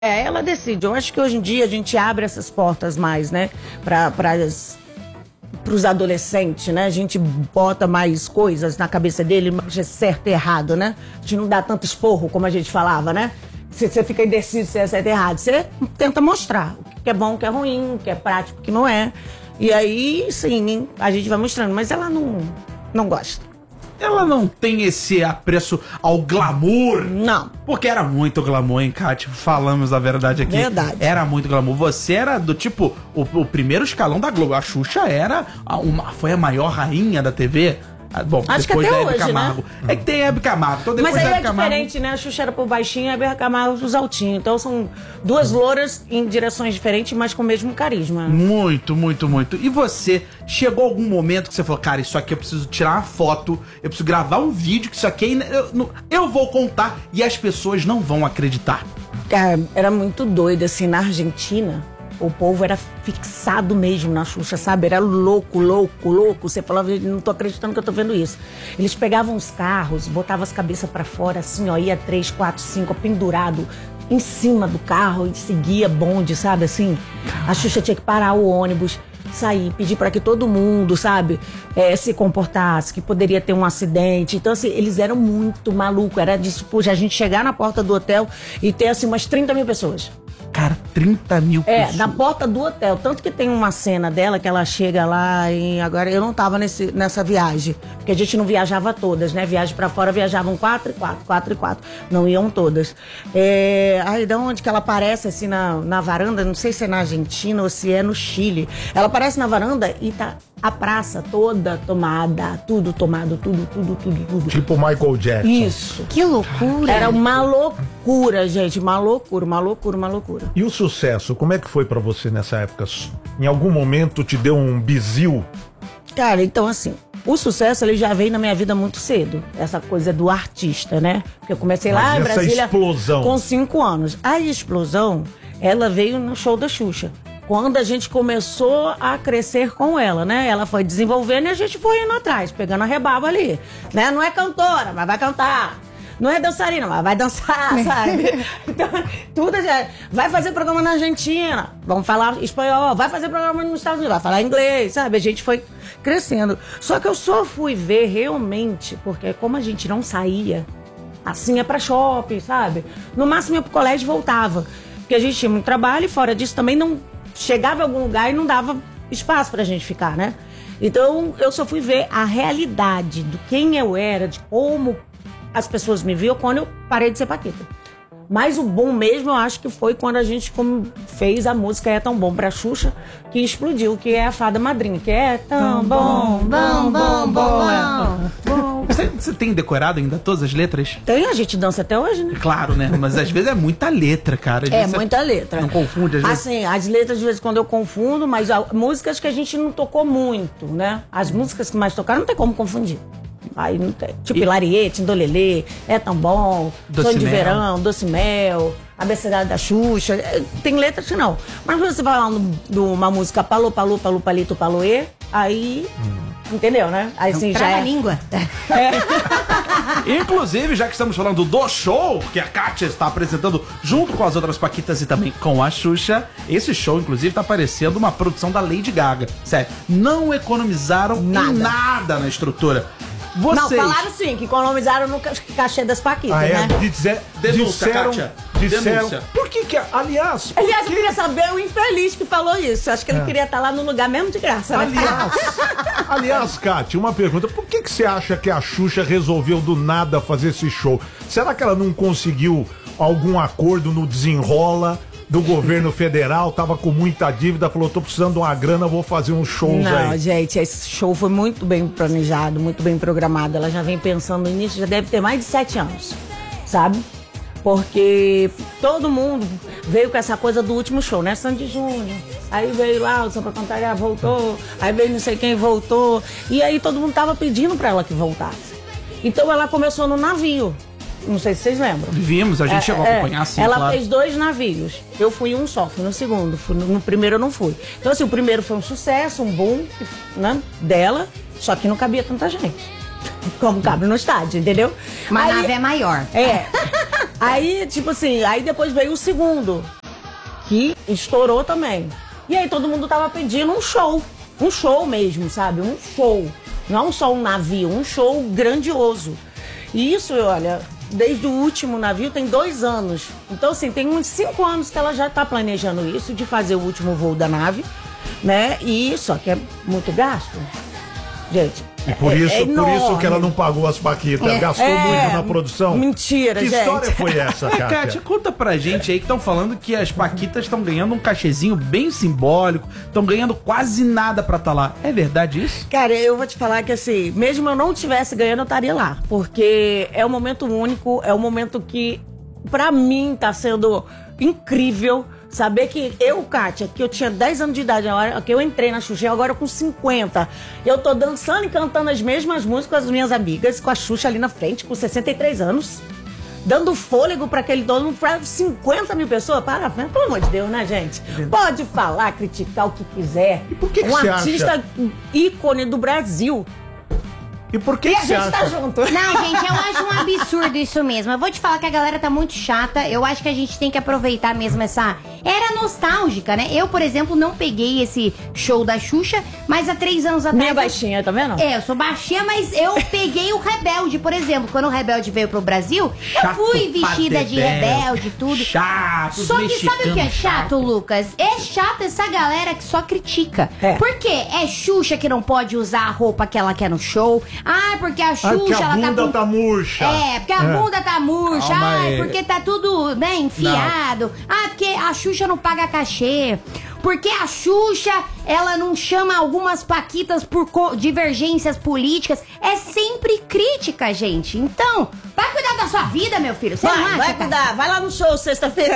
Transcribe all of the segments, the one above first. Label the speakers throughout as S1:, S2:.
S1: Ela decide. Eu acho que hoje em dia a gente abre essas portas mais, né? Para os adolescentes, né? A gente bota mais coisas na cabeça dele, mais de certo e errado, né? A gente não dá tanto esporro, como a gente falava, né? Você fica indeciso se é certo e errado. Você tenta mostrar o que é bom, o que é ruim, o que é prático, o que não é. E aí, sim, a gente vai mostrando. Mas ela não gosta.
S2: Ela não tem esse apreço ao glamour.
S1: Não.
S2: Porque era muito glamour, hein, Kátia? Falamos a verdade aqui.
S1: Verdade.
S2: Era muito glamour. Você era do tipo, o primeiro escalão da Globo. A Xuxa foi a maior rainha da TV. Bom,
S1: acho
S2: depois
S1: que até
S2: da Hebe
S1: hoje,
S2: Camargo.
S1: né?
S2: É que tem Hebe Camargo. Então, depois
S1: mas aí
S2: da Hebe
S1: é
S2: Camargo...
S1: diferente, né? A Xuxa era por baixinho e a Hebe Camargo dos altinhos. Então são duas louras em direções diferentes, mas com o mesmo carisma.
S2: Muito, muito, muito. E você, chegou algum momento que você falou, cara, isso aqui eu preciso tirar uma foto, eu preciso gravar um vídeo, que isso aqui eu vou contar e as pessoas não vão acreditar.
S1: Cara, era muito doido, assim, na Argentina. O povo era fixado mesmo na Xuxa, sabe? Era louco, louco, louco. Você falava, não tô acreditando que eu tô vendo isso. Eles pegavam os carros, botavam as cabeças pra fora, assim, ó, ia 3, 4, 5, pendurado em cima do carro e seguia bonde, sabe, assim? A Xuxa tinha que parar o ônibus, sair, pedir para que todo mundo, sabe, se comportasse, que poderia ter um acidente. Então, assim, eles eram muito malucos. Era de, tipo, a gente chegar na porta do hotel e ter, assim, umas 30 mil pessoas.
S2: Cara, 30 mil pessoas.
S1: Na porta do hotel. Tanto que tem uma cena dela que ela chega lá e agora eu não tava nessa viagem, porque a gente não viajava todas, né? Viagem pra fora viajavam 4 e 4. Não iam todas. Aí da onde que ela aparece assim na varanda, não sei se é na Argentina ou se é no Chile. Ela aparece na varanda e tá a praça toda tomada, tudo tomado, tudo.
S3: Tipo Michael Jackson.
S1: Isso.
S4: Que loucura.
S1: Era uma loucura, gente, uma loucura.
S3: E o sucesso, como é que foi pra você nessa época? Em algum momento te deu um bizil?
S1: Cara, então assim, o sucesso ele já veio na minha vida muito cedo. Essa coisa do artista, né? Porque eu comecei lá em Brasília
S3: explosão.
S1: Com 5 anos. A explosão, ela veio no show da Xuxa. Quando a gente começou a crescer com ela, né? Ela foi desenvolvendo e a gente foi indo atrás, pegando a rebaba ali, né? Não é cantora, mas vai cantar. Não é dançarina, mas vai dançar, sabe? Então, tudo já... Vai fazer programa na Argentina, vamos falar espanhol. Vai fazer programa nos Estados Unidos, vai falar inglês, sabe? A gente foi crescendo. Só que eu só fui ver realmente, porque como a gente não saía, assim é pra shopping, sabe? No máximo ia pro colégio e voltava. Porque a gente tinha muito trabalho e fora disso também não... Chegava em algum lugar e não dava espaço pra gente ficar, né? Então, eu só fui ver a realidade do quem eu era, de como as pessoas me viam quando eu parei de ser paquita. Mas o bom mesmo, eu acho que foi quando a gente fez a música É Tão Bom pra Xuxa, que explodiu, que é a Fada Madrinha, que é tão bom, bom.
S2: Você tem decorado ainda todas as letras?
S1: Tem, a gente dança até hoje, né?
S2: Claro, né? Mas às vezes é muita letra, cara.
S1: Muita letra.
S2: Não confunde às vezes?
S1: Assim, as letras de vez em quando eu confundo, mas músicas que a gente não tocou muito, né? As músicas que mais tocaram não tem como confundir. Aí não tem. Tipo, Hilariete, Indolelê, É Tão Bom, Sonho de Verão, Doce Mel, Abecedário da Xuxa. Tem letras que não. Mas quando você vai lá numa música Palô, Palô, Palô, Palito, Paloê, aí... Entendeu, né? Aí assim, já
S4: a língua.
S2: Inclusive, já que estamos falando do show que a Kátia está apresentando junto com as outras paquitas e também com a Xuxa, esse show, inclusive, tá parecendo uma produção da Lady Gaga. Sério, não economizaram em nada na estrutura.
S1: Não, falaram sim, que economizaram no cachê das paquitas, né?
S3: Disseram. Por que aliás,
S1: eu queria saber o infeliz que falou isso. Acho que ele queria estar lá no lugar mesmo de graça, né?
S3: Aliás, Kátia, uma pergunta. Por que você acha que a Xuxa resolveu do nada fazer esse show? Será que ela não conseguiu algum acordo no desenrola do governo federal? Tava com muita dívida, falou, tô precisando de uma grana, vou fazer uns shows aí.
S1: Não, gente, esse show foi muito bem planejado, muito bem programado. Ela já vem pensando nisso, já deve ter mais de 7 anos, sabe? Porque todo mundo veio com essa coisa do último show, né? Sandy Júnior. Aí veio lá, o Samba Cantaria voltou. Aí veio não sei quem voltou. E aí todo mundo tava pedindo pra ela que voltasse. Então ela começou no navio. Não sei se vocês lembram.
S2: Vimos, a gente chegou a acompanhar assim,
S1: ela fez 2 navios. Eu fui um só, fui no segundo. No primeiro eu não fui. Então assim, o primeiro foi um sucesso, um boom, né, dela. Só que não cabia tanta gente. Como cabe no estádio, entendeu?
S4: Mas a nave é maior.
S1: Aí, tipo assim, aí depois veio o segundo, que estourou também. E aí todo mundo tava pedindo um show mesmo, sabe? Um show, não só um navio, um show grandioso. E isso, olha, desde o último navio tem 2 anos. Então, assim, tem uns 5 anos que ela já tá planejando isso, de fazer o último voo da nave, né? E só que é muito gasto, gente.
S3: E por isso que ela não pagou as paquitas, gastou muito na produção.
S1: Mentira,
S3: que
S1: gente.
S3: Que história foi essa, Kátia?
S2: Kátia, conta pra gente aí que estão falando que as paquitas estão ganhando um cachezinho bem simbólico, estão ganhando quase nada pra estar lá. É verdade isso?
S1: Cara, eu vou te falar que assim, mesmo eu não estivesse ganhando, eu estaria lá. Porque é um momento único, é um momento que, pra mim, tá sendo incrível. Saber que eu, Kátia, que eu tinha 10 anos de idade na hora que eu entrei na Xuxa, agora com 50. Eu tô dançando e cantando as mesmas músicas com as minhas amigas, com a Xuxa ali na frente, com 63 anos. Dando fôlego pra aquele dono, pra 50 mil pessoas. Para, pelo amor de Deus, né, gente? Pode falar, criticar o que quiser.
S3: E por que
S1: um
S3: você
S1: artista
S3: acha?
S1: ícone do Brasil.
S3: E por que
S1: E a
S3: você
S1: gente tá
S3: acha?
S1: junto.
S4: Não, gente, eu acho um absurdo isso mesmo. Eu vou te falar que a galera tá muito chata. Eu acho que a gente tem que aproveitar mesmo essa era nostálgica, né? Eu, por exemplo, não peguei esse show da Xuxa, mas há 3 anos atrás...
S1: Minha baixinha, tá vendo?
S4: Eu sou baixinha, mas eu peguei o Rebelde, por exemplo. Quando o Rebelde veio pro Brasil, eu fui vestida de Rebelde e tudo.
S2: Chato,
S4: Só que sabe o que é chato, Lucas? É chato essa galera que só critica.
S1: É.
S4: Por quê? É Xuxa que não pode usar a roupa que ela quer no show. Ah, porque a Xuxa,
S3: Porque a
S4: ela
S3: bunda
S4: com...
S3: tá murcha.
S4: É, porque a bunda tá murcha.
S2: Calma
S4: Ah,
S2: aí.
S4: porque tá tudo, né, enfiado. Ah, porque a Xuxa não paga cachê. Porque a Xuxa, ela não chama algumas paquitas por divergências políticas. É sempre crítica, gente. Então, vai cuidar da sua vida, meu filho. Você não acha,
S1: Vai
S4: cara?
S1: cuidar, vai lá no show sexta-feira.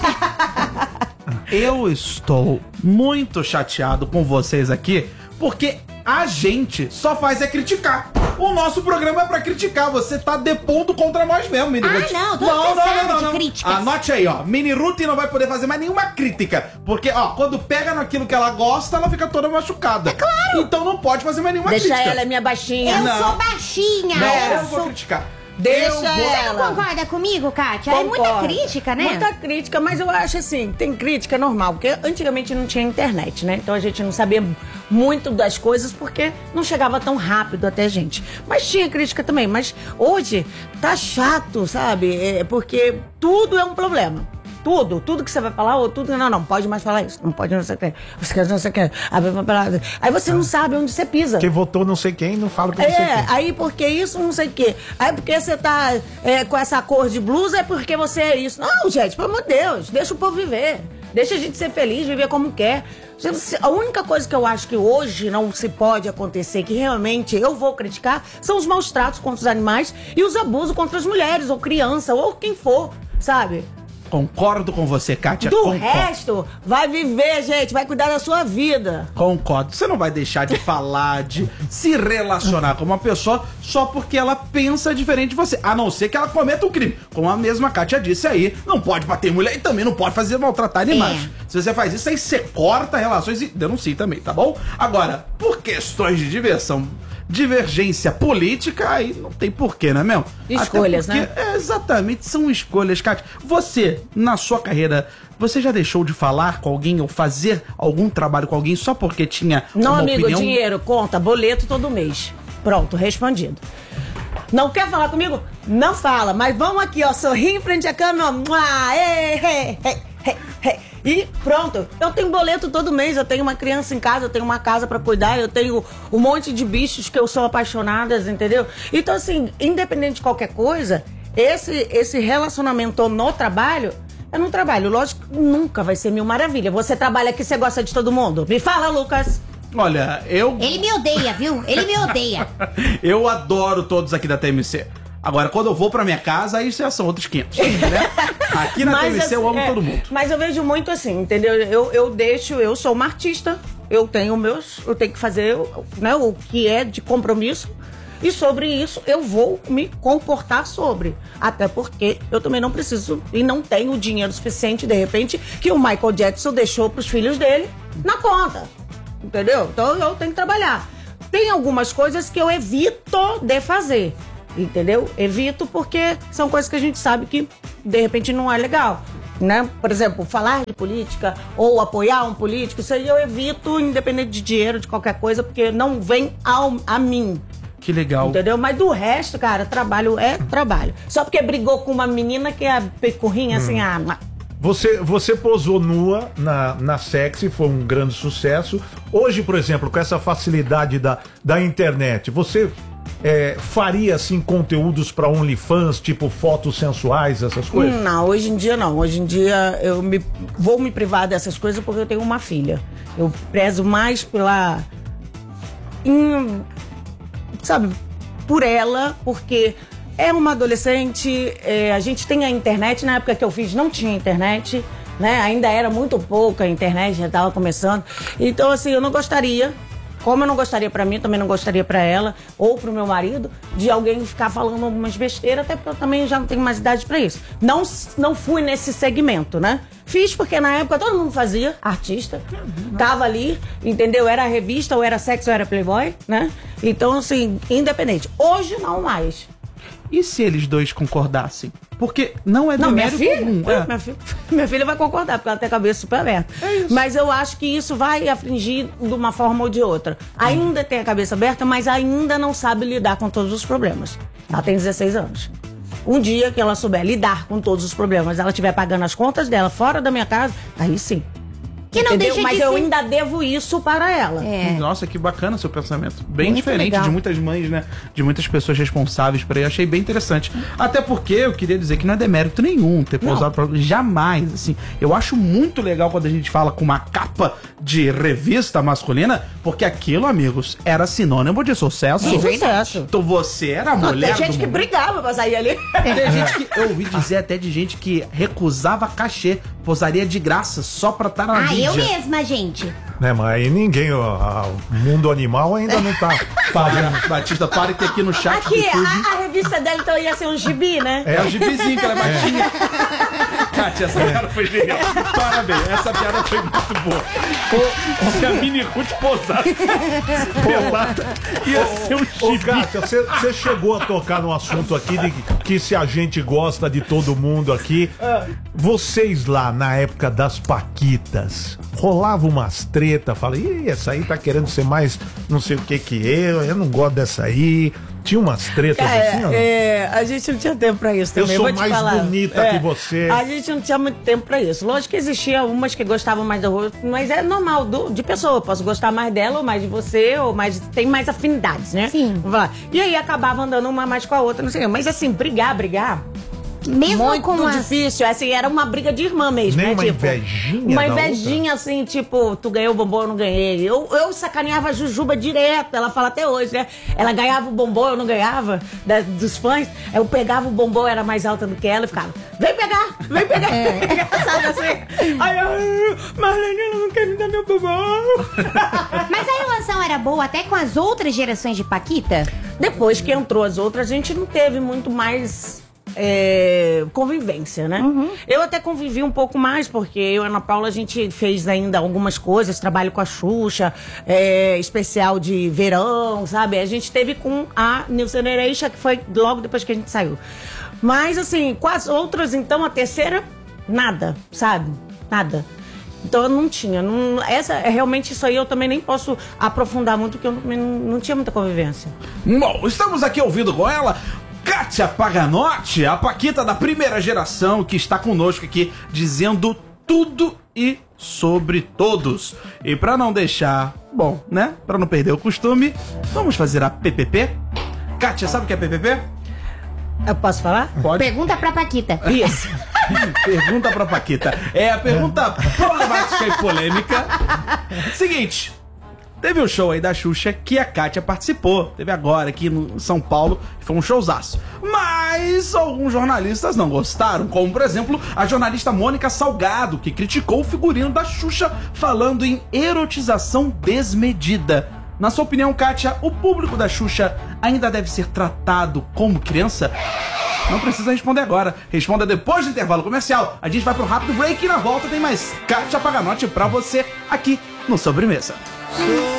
S2: Eu estou muito chateado com vocês aqui, porque a gente só faz é criticar. O nosso programa é pra criticar. Você tá depondo contra nós mesmo, Mini Ruth.
S4: Não, tô cansada de críticas.
S2: Anote aí, ó. Mini Ruth não vai poder fazer mais nenhuma crítica. Porque, ó, quando pega naquilo que ela gosta, ela fica toda machucada. É claro. Então não pode fazer mais nenhuma
S1: Deixa
S2: crítica.
S1: ela, é minha baixinha.
S4: Eu
S2: Não.
S4: sou baixinha.
S2: Não,
S4: eu
S2: eu vou
S4: sou...
S2: criticar.
S1: Deixa
S2: Eu vou-
S4: Você não
S1: ela.
S4: concorda comigo, Kátia? É muita
S1: Concordo.
S4: crítica, né?
S1: Muita crítica, mas eu acho assim, tem crítica normal, porque antigamente não tinha internet, né? Então a gente não sabia muito das coisas porque não chegava tão rápido até a gente. Mas tinha crítica também, mas hoje tá chato, sabe? Porque tudo é um problema. Tudo que você vai falar, ou tudo, não pode mais falar isso, não pode não sei o que, você não sei o que. Aí você não sabe onde você pisa.
S3: Quem votou não sei quem, não fala com não sei quem.
S1: Aí porque isso, não sei o quê. Aí porque você tá com essa cor de blusa, é porque você é isso. Não, gente, pelo amor de Deus, deixa o povo viver. Deixa a gente ser feliz, viver como quer. A única coisa que eu acho que hoje não se pode acontecer, que realmente eu vou criticar, são os maus tratos contra os animais e os abusos contra as mulheres, ou criança, ou quem for, sabe?
S2: Concordo com você, Kátia.
S1: Do
S2: concordo.
S1: resto, vai viver, gente, vai cuidar da sua vida.
S2: Concordo. Você não vai deixar de falar, de se relacionar com uma pessoa só porque ela pensa diferente de você. A não ser que ela cometa um crime. Como a mesma Kátia disse aí, não pode bater em mulher e também não pode fazer maltratar animais. Se você faz isso, aí você corta relações e denuncie também, tá bom? Agora, por questões de divergência política, aí não tem porquê, não é mesmo?
S1: Escolhas,
S2: até porque, exatamente, são escolhas, Kátia. Você, na sua carreira, você já deixou de falar com alguém ou fazer algum trabalho com alguém só porque tinha
S1: Não,
S2: uma
S1: amigo,
S2: opinião?
S1: dinheiro, conta, boleto todo mês. Pronto, respondido. Não quer falar comigo? Não fala, mas vamos aqui, ó, sorrir em frente à câmera, e pronto. Eu tenho boleto todo mês, eu tenho uma criança em casa, eu tenho uma casa pra cuidar, eu tenho um monte de bichos que eu sou apaixonada, entendeu? Então, assim, independente de qualquer coisa, esse relacionamento no trabalho é no trabalho. Lógico que nunca vai ser mil maravilha. Você trabalha aqui, você gosta de todo mundo? Me fala, Lucas.
S2: Olha,
S4: Ele me odeia, viu? Ele me odeia.
S2: eu adoro todos aqui da TMC. Agora, quando eu vou pra minha casa, aí já são outros 500, né? Aqui na TMC eu amo todo mundo.
S1: Mas eu vejo muito assim, entendeu? Eu sou uma artista, eu tenho que fazer, né, o que é de compromisso. E sobre isso eu vou me comportar sobre. Até porque eu também não preciso e não tenho dinheiro suficiente, de repente, que o Michael Jackson deixou pros filhos dele na conta. Entendeu? Então eu tenho que trabalhar. Tem algumas coisas que eu evito de fazer. entendeu? Evito porque são coisas que a gente sabe que, de repente, não é legal. Né? Por exemplo, falar de política ou apoiar um político, isso aí eu evito, independente de dinheiro, de qualquer coisa, porque não vem a mim.
S2: Que legal.
S1: Entendeu? Mas do resto, cara, trabalho é trabalho. Só porque brigou com uma menina que é pecurrinha, assim,
S3: Você posou nua na Sexy, foi um grande sucesso. Hoje, por exemplo, com essa facilidade da internet, você faria, assim, conteúdos para OnlyFans, tipo fotos sensuais, essas coisas?
S1: Não, hoje em dia não. Hoje em dia eu vou me privar dessas coisas porque eu tenho uma filha. Eu prezo mais sabe, por ela, porque é uma adolescente, a gente tem a internet, na época que eu fiz não tinha internet, né? Ainda era muito pouca a internet, já estava começando. Então, assim, eu não gostaria, como eu não gostaria pra mim, também não gostaria pra ela, ou pro meu marido, de alguém ficar falando algumas besteiras, até porque eu também já não tenho mais idade pra isso. Não fui nesse segmento, né? Fiz porque na época todo mundo fazia, artista, tava ali, entendeu? Era revista, ou era sexo, ou era Playboy, né? Então, assim, independente. Hoje não mais.
S2: E se eles dois concordassem? Porque não é demérito comum.
S1: Minha filha vai concordar, porque ela tem a cabeça super aberta. Mas eu acho que isso vai afligir de uma forma ou de outra. Ainda tem a cabeça aberta, mas ainda não sabe lidar com todos os problemas. Ela tem 16 anos. Um dia que ela souber lidar com todos os problemas, ela estiver pagando as contas dela fora da minha casa, aí sim.
S4: Que não deixa
S1: Mas
S4: de
S1: eu
S4: ser...
S1: ainda devo isso para ela.
S2: Nossa, que bacana seu pensamento. Bem
S1: Muito
S2: diferente
S1: legal.
S2: de muitas mães, né? De muitas pessoas responsáveis por aí. Achei bem interessante. Até porque eu queria dizer que não é demérito nenhum ter posado pra... Jamais, assim. Eu acho muito legal quando a gente fala com uma capa de revista masculina, porque aquilo, amigos, era sinônimo de sucesso.
S1: De sucesso.
S2: Então você era a mulher
S1: Tem gente
S2: do
S1: que
S2: momento.
S1: brigava pra sair ali.
S2: Tem gente que... Eu ouvi dizer até de gente que recusava cachê, posaria de graça só pra estar na mídia.
S4: eu mesma, gente.
S3: Mas aí ninguém, o mundo animal ainda não tá fazendo.
S2: Batista, pare que aqui no chat do
S1: Aqui,
S2: YouTube...
S1: a revista dela então ia ser um gibi, né?
S2: É o gibizinho que ela é baixinha. Kátia, essa piada foi genial. Parabéns, essa piada foi muito boa. Se a Mini Ruth posasse pelada, ia ser um
S3: Ô,
S2: gibi.
S3: Kátia, você chegou a tocar no assunto aqui de que se a gente gosta de todo mundo aqui. Vocês lá, na época das paquitas, rolava umas treta, fala, ih, essa aí tá querendo ser mais não sei o que eu não gosto dessa aí. Tinha umas tretas assim, ó.
S1: A gente não tinha tempo pra isso
S3: Eu
S1: também.
S3: sou
S1: vou te
S3: mais
S1: falar.
S3: bonita que você.
S1: A gente não tinha muito tempo pra isso. Lógico que existia umas que gostavam mais do rosto, mas é normal de pessoa. Eu posso gostar mais dela, ou mais de você, ou mais. Tem mais afinidades, né?
S4: Sim.
S1: Vamos lá. E aí acabava andando uma mais com a outra, não sei o quê. Mas assim, brigar.
S4: Mesmo
S1: Muito
S4: com as...
S1: difícil, assim, era uma briga de irmã mesmo,
S3: Nem
S1: né?
S3: uma
S1: Tipo,
S3: invejinha
S1: uma
S3: da
S1: invejinha, assim, tipo, tu ganhou o bombom, eu não ganhei. Eu sacaneava a Jujuba direto, ela fala até hoje, né? Ela ganhava o bombom, eu não ganhava, dos fãs. Eu pegava o bombom, era mais alta do que ela e ficava, vem pegar. Sabe assim? Aí eu, Marlene, eu não quero me dar meu bombom.
S4: Mas a relação era boa até com as outras gerações de paquita?
S1: Depois que entrou as outras, a gente não teve muito mais convivência, né? Eu até convivi um pouco mais, porque eu e a Ana Paula, a gente fez ainda algumas coisas, trabalho com a Xuxa, especial de verão, sabe? A gente teve com a New Generation, que foi logo depois que a gente saiu. Mas, assim, com as outras, então, a terceira, nada, sabe? Nada. Então eu não tinha. Realmente isso aí eu também nem posso aprofundar muito, porque eu não tinha muita convivência.
S2: Bom, estamos aqui ouvindo com ela Kátia Paganotti, a paquita da primeira geração, que está conosco aqui dizendo tudo e sobre todos. E pra não deixar, bom, né? Pra não perder o costume, vamos fazer a PPP. Kátia, sabe o que é PPP?
S1: Eu posso falar?
S2: Pode.
S4: Pergunta pra Paquita.
S1: Isso.
S2: Pergunta pra Paquita. É a pergunta problemática e polêmica. Seguinte. Teve um show aí da Xuxa que a Kátia participou. Teve agora aqui no São Paulo. Foi um showzaço. Mas alguns jornalistas não gostaram. Como, por exemplo, a jornalista Mônica Salgado, que criticou o figurino da Xuxa falando em erotização desmedida. Na sua opinião, Kátia, o público da Xuxa ainda deve ser tratado como criança? Não precisa responder agora. Responda depois do intervalo comercial. A gente vai pro rápido break e na volta tem mais Kátia Paganotti pra você aqui no Sobremesa.